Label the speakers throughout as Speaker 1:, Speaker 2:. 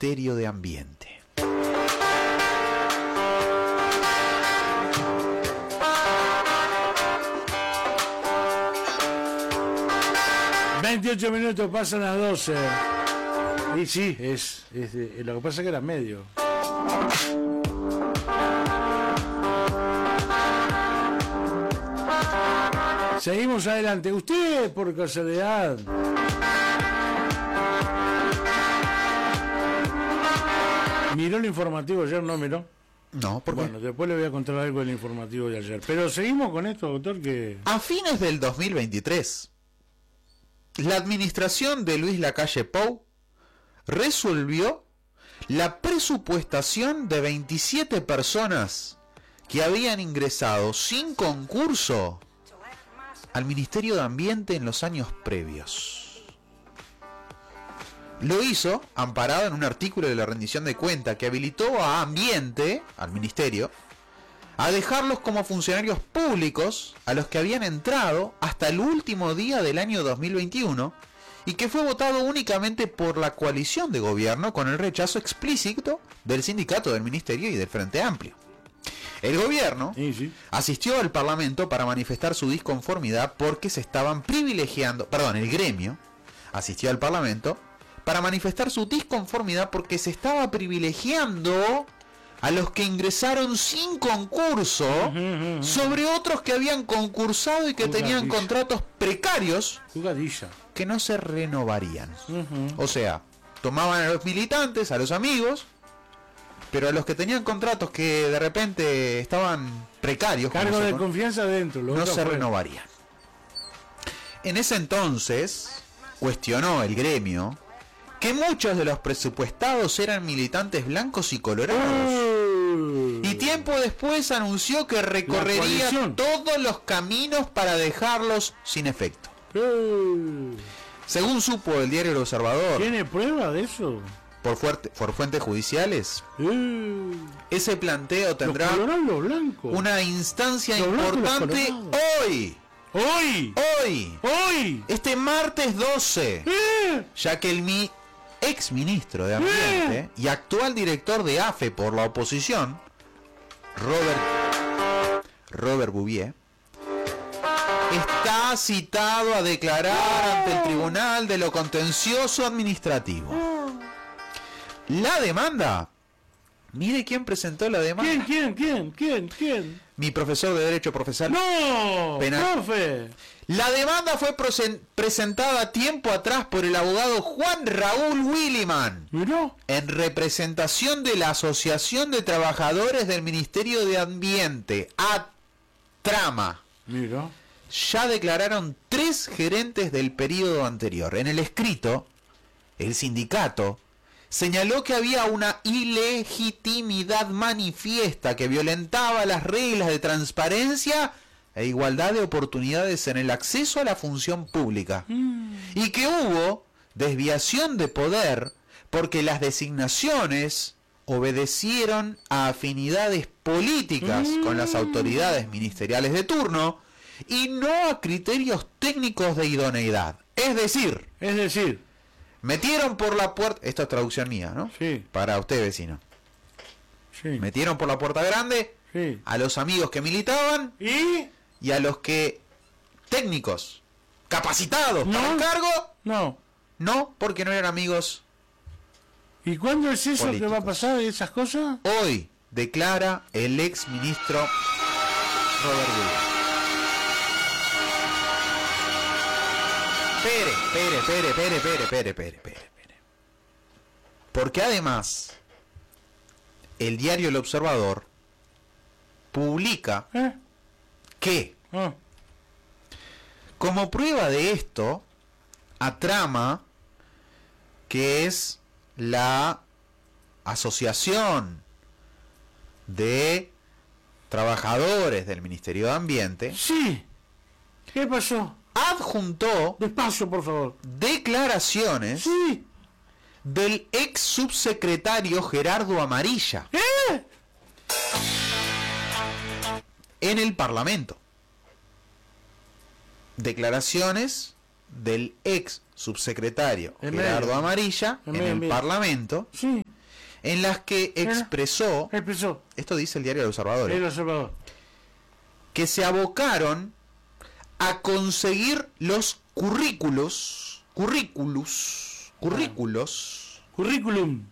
Speaker 1: Ministerio de Ambiente.
Speaker 2: ...28 pasan las 12. Y sí, lo que pasa es que era medio. Seguimos adelante. Usted, por casualidad, ¿miró el informativo ayer? ¿No miró?
Speaker 1: No, ¿por qué?
Speaker 2: Bueno, después le voy a contar algo del informativo de ayer. Pero seguimos con esto, doctor, que...
Speaker 1: A fines del 2023, la administración de Luis Lacalle Pou resolvió la presupuestación de 27 personas que habían ingresado sin concurso al Ministerio de Ambiente en los años previos. Lo hizo amparado en un artículo de la rendición de cuenta que habilitó a Ambiente, al Ministerio, a dejarlos como funcionarios públicos a los que habían entrado hasta el último día del año 2021 y que fue votado únicamente por la coalición de gobierno con el rechazo explícito del sindicato del Ministerio y del Frente Amplio. El gobierno asistió al Parlamento para manifestar su disconformidad porque se estaban privilegiando, el gremio asistió al Parlamento para manifestar su disconformidad porque se estaba privilegiando a los que ingresaron sin concurso sobre otros que habían concursado y que tenían contratos precarios que no se renovarían. O sea, tomaban a los militantes, a los amigos, pero a los que tenían contratos que de repente estaban precarios,
Speaker 2: cargo de confianza dentro,
Speaker 1: no se renovarían. En ese entonces cuestionó el gremio que muchos de los presupuestados eran militantes blancos y colorados. Y tiempo después anunció que recorrería todos los caminos para dejarlos sin efecto. Según supo el diario El Observador,
Speaker 2: ¿tiene prueba de eso?
Speaker 1: Por fuentes judiciales, ese planteo tendrá una instancia importante hoy, este martes 12, ya que el ex ministro de Ambiente y actual director de AFE por la oposición, Robert Bouvier, está citado a declarar ante el Tribunal de lo Contencioso Administrativo. La demanda. Mire quién presentó la demanda.
Speaker 2: ¿Quién?
Speaker 1: Mi profesor de Derecho Procesal.
Speaker 2: ¡No!
Speaker 1: Penal.
Speaker 2: ¡Profe!
Speaker 1: La demanda fue presentada tiempo atrás por el abogado Juan Raúl Williman.
Speaker 2: ¿Miró?
Speaker 1: En representación de la Asociación de Trabajadores del Ministerio de Ambiente, ATRAMA.
Speaker 2: ¿Miró?
Speaker 1: Ya declararon 3 gerentes del periodo anterior. En el escrito, el sindicato señaló que había una ilegitimidad manifiesta que violentaba las reglas de transparencia e igualdad de oportunidades en el acceso a la función pública, y que hubo desviación de poder porque las designaciones obedecieron a afinidades políticas con las autoridades ministeriales de turno y no a criterios técnicos de idoneidad. Es decir, metieron por la puerta... Esto es traducción mía, ¿no?
Speaker 2: Sí.
Speaker 1: Para usted, vecino.
Speaker 2: Sí.
Speaker 1: Metieron por la puerta grande a los amigos que militaban y a los que... técnicos, capacitados para el cargo. No, porque no eran amigos.
Speaker 2: ¿Y cuándo es eso
Speaker 1: políticos.
Speaker 2: que va a pasar, esas cosas?
Speaker 1: Hoy declara el ex ministro Robert Bouvier. Espere. Porque además, el diario El Observador publica que, como prueba de esto, ATRAMA, que es la asociación de trabajadores del Ministerio de Ambiente,
Speaker 2: ¿qué pasó?
Speaker 1: Adjuntó
Speaker 2: despacio, por favor,
Speaker 1: declaraciones del ex subsecretario Gerardo Amarilla en el Parlamento. Declaraciones del ex subsecretario Gerardo Amarilla en el Parlamento, en las que expresó,
Speaker 2: Expresó.
Speaker 1: esto dice el diario El Observador,
Speaker 2: El Observador.
Speaker 1: que se abocaron a conseguir los currículos,
Speaker 2: Currículum.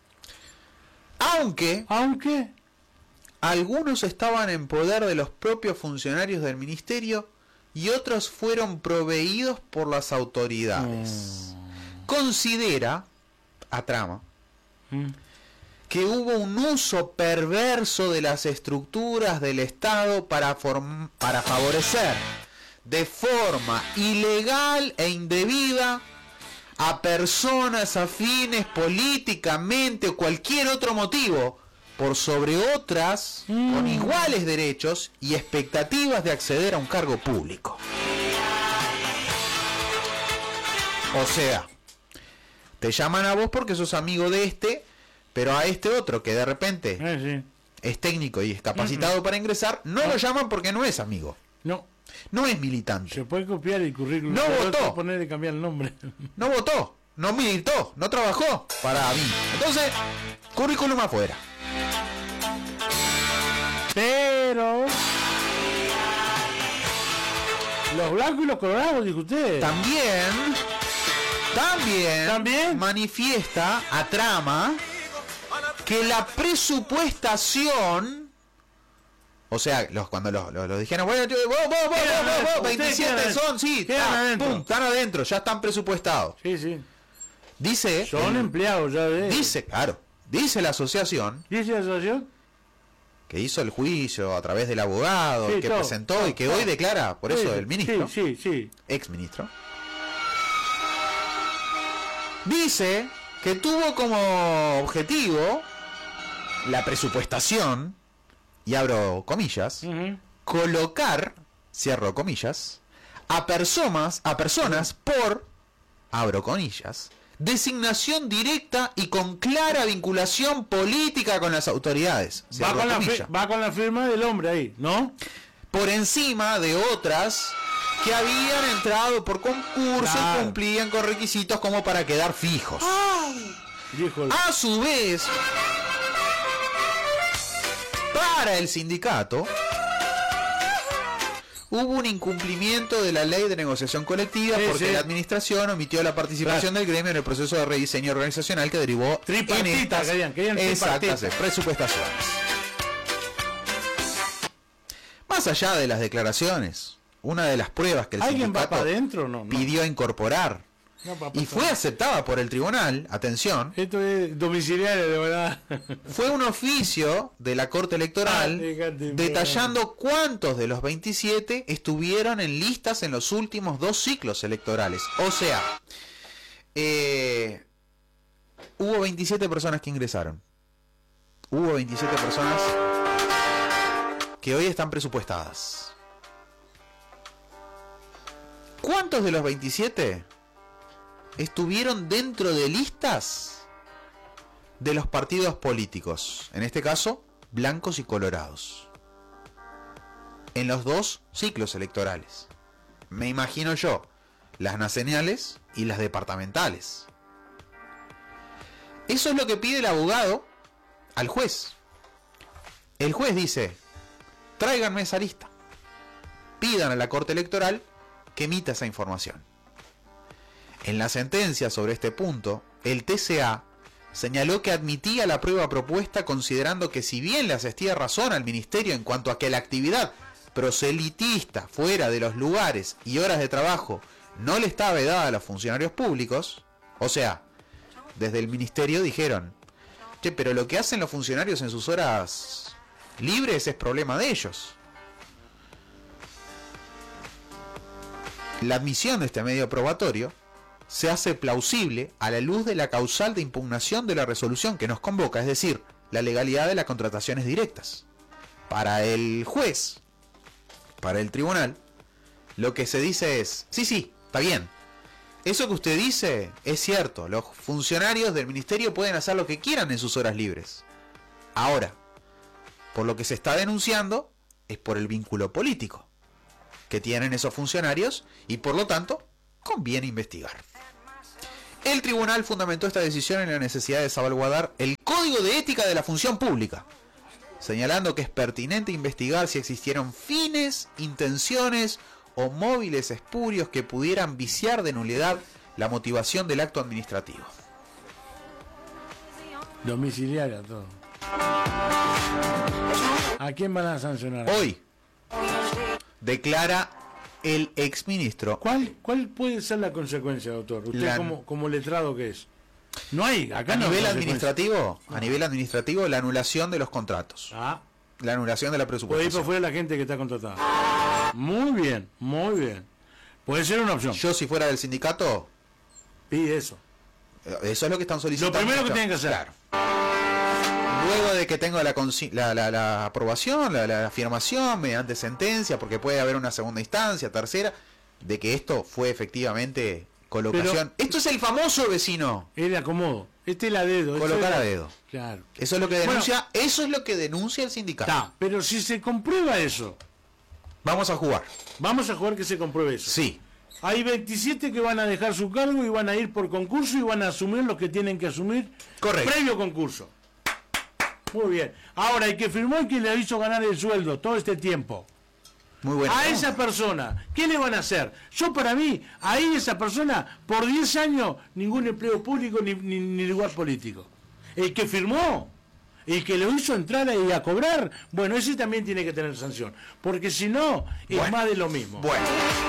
Speaker 1: aunque
Speaker 2: Aunque.
Speaker 1: algunos estaban en poder de los propios funcionarios del ministerio y otros fueron proveídos por las autoridades. Considera, a trama, que hubo un uso perverso de las estructuras del Estado para favorecer de forma ilegal e indebida a personas afines políticamente o cualquier otro motivo por sobre otras con iguales derechos y expectativas de acceder a un cargo público. O sea, te llaman a vos porque sos amigo de este, pero a este otro que de repente
Speaker 2: Sí.
Speaker 1: es técnico y es capacitado para ingresar, no lo llaman porque no es amigo,
Speaker 2: No.
Speaker 1: no es militante,
Speaker 2: Se puede copiar el currículum.
Speaker 1: No
Speaker 2: pero
Speaker 1: votó.
Speaker 2: hay que poner y cambiar el nombre.
Speaker 1: no votó, no militó, no trabajó para mí. Entonces, currículum afuera.
Speaker 2: Pero. Los blancos y los colorados, dijo usted.
Speaker 1: También manifiesta a trama que la presupuestación, o sea, cuando los dijeron, bueno, vos, 27 son, sí, están adentro, ya están presupuestados.
Speaker 2: Sí.
Speaker 1: Dice,
Speaker 2: Son empleados ya de.
Speaker 1: dice la asociación
Speaker 2: ¿Dice la asociación?
Speaker 1: que hizo el juicio a través del abogado,
Speaker 2: Sí,
Speaker 1: que
Speaker 2: todo,
Speaker 1: presentó y que hoy declara, por eso el ministro,
Speaker 2: Sí.
Speaker 1: ex ministro, dice que tuvo como objetivo la presupuestación, y abro comillas, colocar, cierro comillas, a personas por, abro comillas, designación directa y con clara vinculación política con las autoridades.
Speaker 2: Va con la firma del hombre ahí, ¿no?
Speaker 1: Por encima de otras que habían entrado por concurso y cumplían con requisitos como para quedar fijos. A su vez, para el sindicato, hubo un incumplimiento de la ley de negociación colectiva porque la administración omitió la participación del gremio en el proceso de rediseño organizacional que derivó en estas exactas presupuestaciones. Más allá de las declaraciones, una de las pruebas que el sindicato pidió incorporar y fue aceptada por el tribunal, atención,
Speaker 2: esto es domiciliario de verdad,
Speaker 1: fue un oficio de la Corte Electoral detallando cuántos de los 27 estuvieron en listas en los últimos 2 ciclos electorales. O sea, hubo 27 personas que ingresaron. Hubo 27 personas que hoy están presupuestadas. ¿Cuántos de los 27 estuvieron dentro de listas de los partidos políticos? En este caso, blancos y colorados. En los 2 ciclos electorales. Me imagino yo, las nacionales y las departamentales. Eso es lo que pide el abogado al juez. El juez dice, tráiganme esa lista. Pidan a la Corte Electoral que emita esa información. En la sentencia sobre este punto, el TCA señaló que admitía la prueba propuesta considerando que si bien le asistía razón al ministerio en cuanto a que la actividad proselitista fuera de los lugares y horas de trabajo no le estaba vedada a los funcionarios públicos, o sea, desde el ministerio dijeron, che, pero lo que hacen los funcionarios en sus horas libres es problema de ellos. La admisión de este medio probatorio se hace plausible a la luz de la causal de impugnación de la resolución que nos convoca, es decir, la legalidad de las contrataciones directas. Para el juez, para el tribunal, lo que se dice es, sí, está bien, eso que usted dice es cierto, los funcionarios del ministerio pueden hacer lo que quieran en sus horas libres. Ahora, por lo que se está denunciando es por el vínculo político que tienen esos funcionarios y por lo tanto conviene investigar. El tribunal fundamentó esta decisión en la necesidad de salvaguardar el código de ética de la función pública, señalando que es pertinente investigar si existieron fines, intenciones o móviles espurios que pudieran viciar de nulidad la motivación del acto administrativo.
Speaker 2: Domiciliaria, todo. ¿A quién van a sancionar?
Speaker 1: Hoy declara el exministro.
Speaker 2: ¿Cuál puede ser la consecuencia, doctor? Usted como letrado que es. No hay, acá
Speaker 1: A
Speaker 2: no
Speaker 1: nivel
Speaker 2: hay
Speaker 1: administrativo, a nivel administrativo, la anulación de los contratos.
Speaker 2: Ah,
Speaker 1: La anulación de la
Speaker 2: puede ir
Speaker 1: presupuestación.
Speaker 2: por fuera la gente que está contratada. Muy bien, muy bien. Puede ser una opción.
Speaker 1: Yo, si fuera del sindicato,
Speaker 2: Pide eso.
Speaker 1: eso es lo que están solicitando.
Speaker 2: Lo primero que tienen que hacer.
Speaker 1: Claro. Luego de que tenga la aprobación, la afirmación mediante sentencia, porque puede haber una segunda instancia, tercera, de que esto fue efectivamente colocación. Esto es el famoso vecino.
Speaker 2: Es de acomodo. Este es la dedo.
Speaker 1: Colocar a dedo.
Speaker 2: Claro.
Speaker 1: Eso es lo que denuncia, eso es lo que denuncia el sindicato.
Speaker 2: Está, pero si se comprueba eso,
Speaker 1: Vamos a jugar.
Speaker 2: vamos a jugar que se compruebe eso.
Speaker 1: Sí.
Speaker 2: Hay 27 que van a dejar su cargo y van a ir por concurso y van a asumir lo que tienen que asumir
Speaker 1: Correcto.
Speaker 2: previo concurso. Muy bien. Ahora, el que firmó y que le hizo ganar el sueldo todo este tiempo,
Speaker 1: Muy bueno.
Speaker 2: a
Speaker 1: ¿no?
Speaker 2: esa persona, ¿qué le van a hacer? Yo, para mí, ahí esa persona, por 10 años, ningún empleo público ni lugar político. El que firmó, el que lo hizo entrar y a cobrar, bueno, ese también tiene que tener sanción. Porque si no, es
Speaker 1: Bueno.
Speaker 2: más de lo mismo.
Speaker 1: Bueno,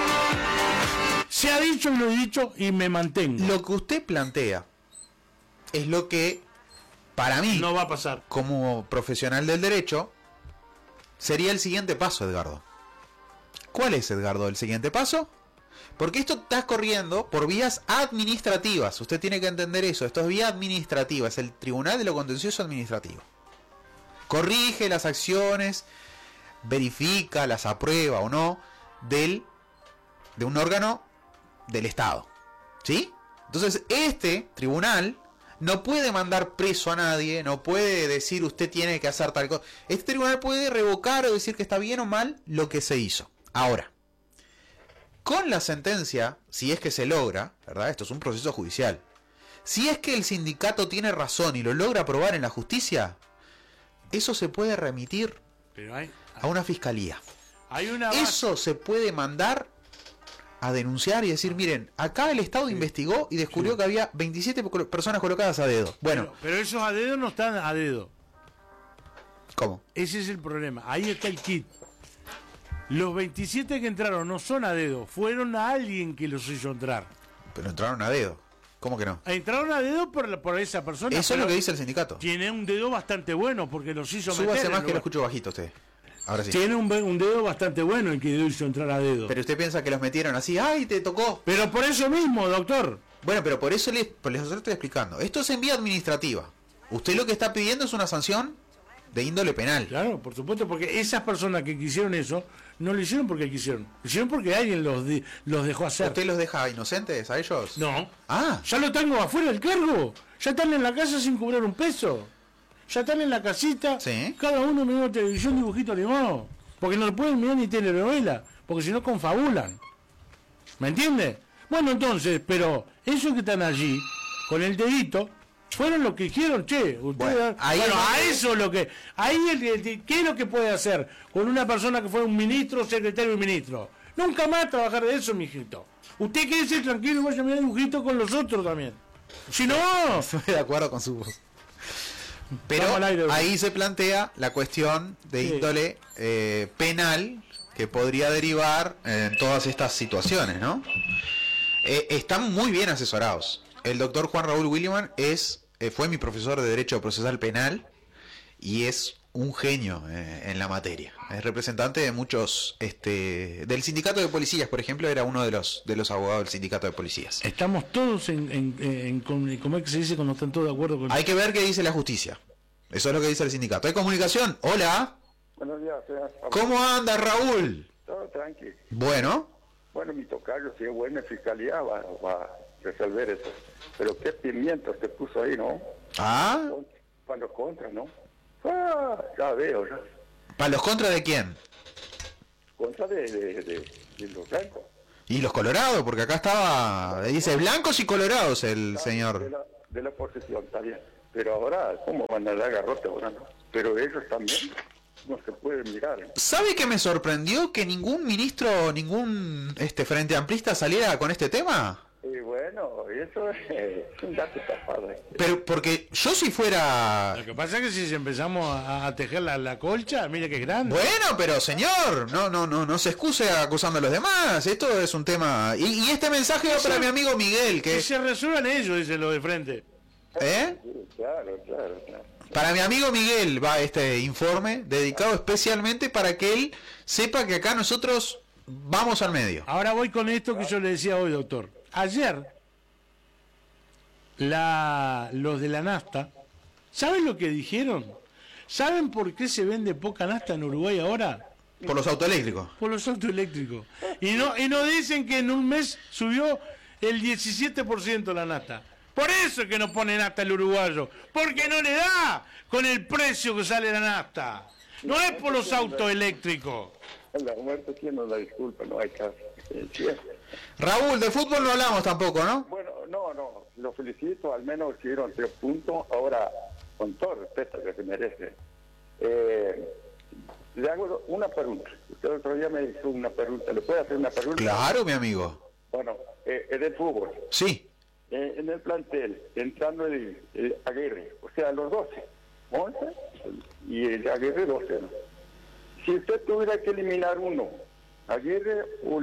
Speaker 2: Se ha dicho y lo he dicho y me mantengo.
Speaker 1: lo que usted plantea es lo que, para mí,
Speaker 2: No va a pasar.
Speaker 1: como profesional del derecho, sería el siguiente paso, Edgardo. ¿Cuál es, Edgardo, el siguiente paso? Porque esto está corriendo por vías administrativas. Usted tiene que entender eso. Esto es vía administrativa. Es el Tribunal de lo Contencioso Administrativo. Corrige las acciones, verifica, las aprueba o no de un órgano del Estado. ¿Sí? Entonces, este tribunal no puede mandar preso a nadie, no puede decir usted tiene que hacer tal cosa. Este tribunal puede revocar o decir que está bien o mal lo que se hizo. Ahora, con la sentencia, si es que se logra, ¿verdad? Esto es un proceso judicial. Si es que el sindicato tiene razón y lo logra aprobar en la justicia, eso se puede remitir
Speaker 2: Pero hay
Speaker 1: a una fiscalía.
Speaker 2: una base.
Speaker 1: Eso se puede mandar a denunciar y decir, miren, acá el Estado investigó y descubrió que había 27 personas colocadas a dedo. Bueno,
Speaker 2: Pero esos a dedo no están a dedo.
Speaker 1: ¿cómo?
Speaker 2: Ese es el problema. Ahí está el kit. Los 27 que entraron no son a dedo, fueron a alguien que los hizo entrar.
Speaker 1: Pero entraron a dedo. ¿Cómo que no?
Speaker 2: Entraron a dedo por esa persona.
Speaker 1: Eso es lo
Speaker 2: pero
Speaker 1: que dice el sindicato.
Speaker 2: Tiene un dedo bastante bueno porque los hizo meter.
Speaker 1: Súbase
Speaker 2: en
Speaker 1: más que lo
Speaker 2: lugar.
Speaker 1: escucho bajito usted. Ahora sí.
Speaker 2: Tiene un dedo bastante bueno el que lo hizo entrar a dedo.
Speaker 1: Pero usted piensa que los metieron así, ¡ay, te tocó!
Speaker 2: Pero por eso mismo, doctor.
Speaker 1: Bueno, pero por eso les estoy explicando. Esto es en vía administrativa. Usted lo que está pidiendo es una sanción de índole penal.
Speaker 2: Claro, por supuesto, porque esas personas que quisieron eso, no lo hicieron porque quisieron. Lo hicieron porque alguien los dejó hacer.
Speaker 1: ¿Usted los deja inocentes a ellos?
Speaker 2: No.
Speaker 1: Ah,
Speaker 2: Ya lo tengo afuera del cargo. Ya están en la casa sin cobrar un peso. Ya están en la casita.
Speaker 1: Sí.
Speaker 2: Cada uno mirando televisión, dibujito animado. Porque no lo pueden mirar ni telenovela. Porque si no confabulan. ¿Me entiende? Bueno, entonces, pero esos que están allí, con el dedito, fueron los que dijeron, che, usted,
Speaker 1: Bueno, ahí
Speaker 2: bueno,
Speaker 1: es
Speaker 2: a
Speaker 1: donde-
Speaker 2: eso es lo que... Ahí, ¿qué es lo que puede hacer con una persona que fue un ministro, secretario y ministro? Nunca más trabajar de eso, mijito. Usted quédese tranquilo y vaya a mirar dibujito con los otros también. Si no...
Speaker 1: estoy de acuerdo con su voz. Pero
Speaker 2: Vamos al aire,
Speaker 1: ahí se plantea la cuestión de
Speaker 2: Sí.
Speaker 1: índole penal que podría derivar en todas estas situaciones, ¿no? Están muy bien asesorados. El doctor Juan Raúl Williman fue mi profesor de Derecho Procesal Penal y es un genio en la materia. Es representante de muchos, del sindicato de policías, por ejemplo, era uno de los abogados del sindicato de policías.
Speaker 2: Estamos todos ¿cómo es que se dice cuando están todos de acuerdo con...
Speaker 1: Hay que ver qué dice la justicia. Eso es lo que dice el sindicato. ¿Hay comunicación? Hola.
Speaker 3: Buenos días, señor.
Speaker 1: ¿Cómo anda, Raúl?
Speaker 3: Todo tranqui.
Speaker 1: Bueno,
Speaker 3: Bueno, mi tocayo, si es buena fiscalía, va a resolver eso. Pero qué pimientos te puso ahí, ¿no? Para los contras, ¿no? Ya veo, ya.
Speaker 1: ¿para los contras de quién?
Speaker 3: Contra de los blancos.
Speaker 1: Y los colorados, porque acá estaba, dice blancos y colorados el señor.
Speaker 3: De la oposición, está bien. Pero ahora, ¿cómo van a dar garrote ahora, no? Pero ellos también no se pueden mirar.
Speaker 1: ¿Sabe que me sorprendió que ningún ministro, ningún frente amplista saliera con este tema?
Speaker 3: Y bueno, eso es un dato tapado.
Speaker 1: Pero porque yo si fuera...
Speaker 2: Lo que pasa es que si empezamos a tejer la colcha, mire que es grande.
Speaker 1: Bueno, pero señor, no se excuse acusando a los demás. Esto es un tema... Y este mensaje va para mi amigo Miguel, que
Speaker 2: se resuelvan ellos, dice lo de frente.
Speaker 3: Sí, claro.
Speaker 1: Para mi amigo Miguel va este informe dedicado especialmente para que él sepa que acá nosotros vamos al medio.
Speaker 2: Ahora voy con esto que yo le decía hoy, doctor. Ayer, los de la nafta, ¿saben lo que dijeron? ¿Saben por qué se vende poca nafta en Uruguay ahora?
Speaker 1: Por los autoeléctricos.
Speaker 2: Por los autoeléctricos. Y no dicen que en un mes subió el 17% la nafta. Por eso es que no pone nafta el uruguayo, porque no le da con el precio que sale la nafta. No es por los autoeléctricos.
Speaker 3: La muerte tiene la disculpa, no hay caso.
Speaker 1: Raúl, de fútbol no hablamos tampoco, ¿no?
Speaker 3: Bueno, no, lo felicito, al menos hicieron 3 puntos. Ahora, con todo respeto que se merece, le hago una pregunta. Usted el otro día me hizo una pregunta, ¿le puede hacer una pregunta?
Speaker 1: Claro, mi amigo.
Speaker 3: Bueno, es del fútbol.
Speaker 1: Sí.
Speaker 3: En el plantel, entrando el Aguirre, o sea, los 12, 11 y el Aguirre 12, ¿no? Si usted tuviera que eliminar uno, Aguirre o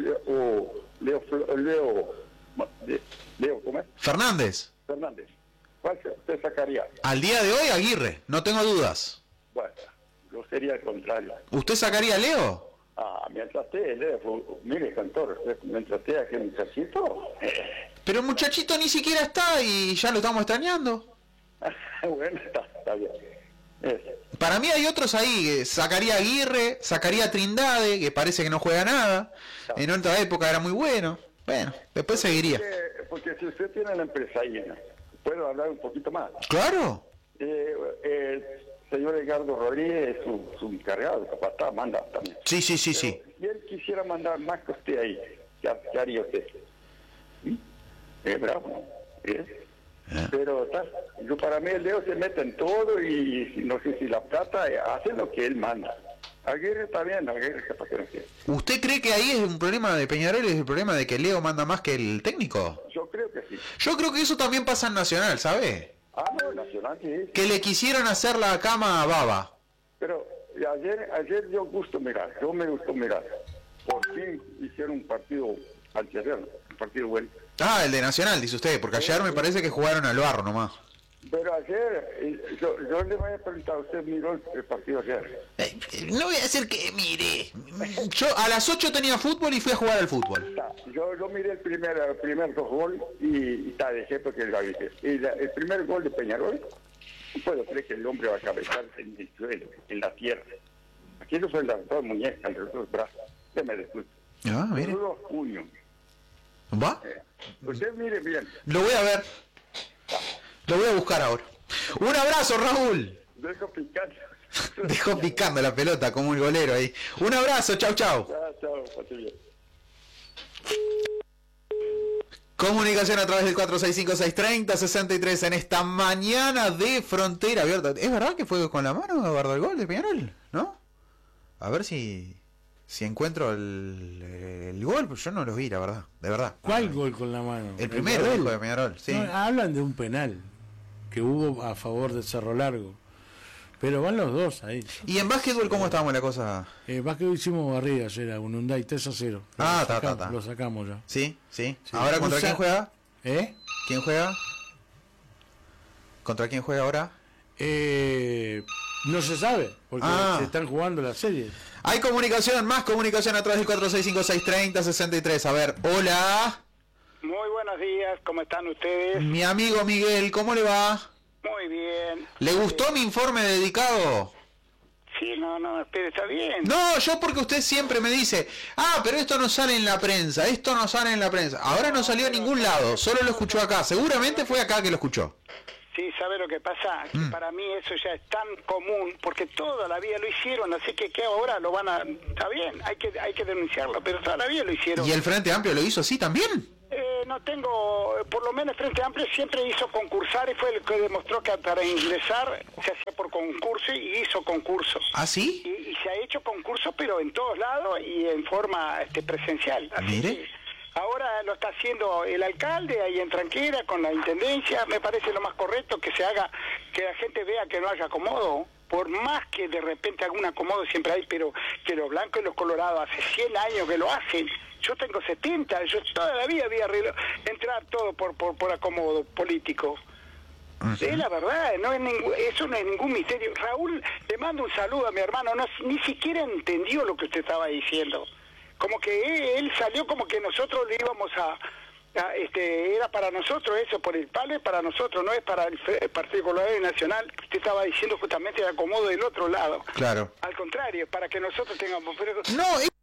Speaker 3: Leo, ¿cómo es?
Speaker 1: Fernández,
Speaker 3: ¿cuál usted sacaría?
Speaker 1: al día de hoy Aguirre, no tengo dudas.
Speaker 3: Bueno, yo sería el contrario.
Speaker 1: ¿Usted sacaría a Leo?
Speaker 3: Mientras Leo, mire, cantor, mientras esté aquel muchachito...
Speaker 1: Pero el muchachito ni siquiera está y ya lo estamos extrañando.
Speaker 3: Bueno, está bien.
Speaker 1: Para mí hay otros ahí, sacaría a Aguirre, sacaría a Trindade, que parece que no juega nada. En otra época era muy bueno. Bueno, después seguiría.
Speaker 3: Porque si usted tiene una empresa ahí, ¿puedo hablar un poquito más?
Speaker 1: Claro.
Speaker 3: El señor Edgardo Rodríguez es su encargado, capaz manda también.
Speaker 1: Sí.
Speaker 3: Si él quisiera mandar más que usted ahí, ¿qué haría usted? Es bravo, ¿no? Pero yo para mí el Leo se mete en todo y no sé si la plata hace lo que él manda. Aguirre está bien, Aguirre capaz que no quiere.
Speaker 1: ¿Usted cree que ahí es un problema de Peñarol, es el problema de que Leo manda más que el técnico?
Speaker 3: Yo creo que sí.
Speaker 1: Yo creo que eso también pasa en Nacional, ¿sabe?
Speaker 3: No, Nacional sí.
Speaker 1: Que le quisieron hacer la cama a Baba.
Speaker 3: Pero ayer yo me gustó mirar. Por fin hicieron un partido al un partido bueno.
Speaker 1: El de Nacional, dice usted, porque ayer me parece que jugaron al barro nomás.
Speaker 3: Pero ayer, yo le voy a preguntar, ¿usted miró el partido ayer?
Speaker 1: No voy a hacer que mire. Yo a las 8 tenía fútbol y fui a jugar al fútbol.
Speaker 3: Yo miré el primer 2 goles y dejé porque lo dije. Y el primer gol de Peñarol, no puedo creer que el hombre va a cabezar en el suelo, en la tierra. Aquí no son las dos muñecas, los dos brazos. Usted me disculpe.
Speaker 1: Mire.
Speaker 3: Los 2 puños.
Speaker 1: ¿Va?
Speaker 3: Usted mire bien.
Speaker 1: Lo voy a ver. Lo voy a buscar ahora. Un abrazo, Raúl. Dejó picando la pelota como un golero ahí. Un abrazo, chau.
Speaker 3: Chao,
Speaker 1: Comunicación a través del 465-630-63 en esta mañana de frontera abierta. ¿Es verdad que fue con la mano guardó el gol de Peñarol? ¿No? A ver si encuentro el gol, pues yo no lo vi, la verdad, de verdad.
Speaker 2: ¿Cuál gol con la mano?
Speaker 1: El primero, hijo de Peñarol, sí.
Speaker 2: No, hablan de un penal que hubo a favor de Cerro Largo, pero van los dos ahí.
Speaker 1: ¿Y en básquetbol cómo estábamos la cosa?
Speaker 2: Básquetbol hicimos barriga ayer a un Hyundai 3-0. Lo sacamos ya.
Speaker 1: Sí. ¿Ahora contra quién juega? ¿Quién juega? ¿Contra quién juega ahora?
Speaker 2: No se sabe, porque se están jugando las series.
Speaker 1: Hay más comunicación a través del 465-630-63. A ver, hola.
Speaker 4: Muy buenos días, ¿cómo están ustedes?
Speaker 1: Mi amigo Miguel, ¿cómo le va?
Speaker 4: Muy bien.
Speaker 1: ¿Le gustó mi informe dedicado?
Speaker 4: Sí, pero está bien.
Speaker 1: No, yo porque usted siempre me dice, pero esto no sale en la prensa, Ahora no salió en ningún lado, solo lo escuchó acá. Seguramente fue acá que lo escuchó.
Speaker 4: Sí, ¿sabe lo que pasa? Que para mí eso ya es tan común, porque toda la vida lo hicieron, así que ahora lo van a... Está bien, hay que denunciarlo, pero toda la vida lo hicieron.
Speaker 1: ¿Y el Frente Amplio lo hizo así también?
Speaker 4: No tengo, por lo menos el Frente Amplio siempre hizo concursar y fue el que demostró que para ingresar se hacía por concurso y hizo concurso.
Speaker 1: ¿Ah, sí?
Speaker 4: Y se ha hecho concurso, pero en todos lados y en forma presencial. Así
Speaker 1: Mire.
Speaker 4: que ahora lo está haciendo el alcalde ahí en Tranquera con la intendencia. Me parece lo más correcto que se haga, que la gente vea que no haya acomodo. Por más que de repente algún acomodo siempre hay, pero que los blancos y los colorados hace 100 años que lo hacen. Yo tengo 70, yo toda la vida había entrar todo por acomodo político. Es la verdad, eso no es ningún misterio. Raúl, le mando un saludo a mi hermano, ni siquiera entendió lo que usted estaba diciendo. Como que él salió como que nosotros le íbamos era para nosotros eso, por el palo es para nosotros, no es para el Partido Colorado Nacional. Usted estaba diciendo justamente el acomodo del otro lado.
Speaker 1: Claro.
Speaker 4: Al contrario, para que nosotros tengamos...
Speaker 1: No,